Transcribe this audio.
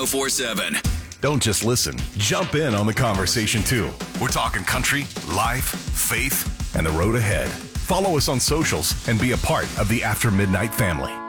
1047. Don't just listen. Jump in on the conversation, too. We're talking country, life, faith, and the road ahead. Follow us on socials and be a part of the After Midnight family.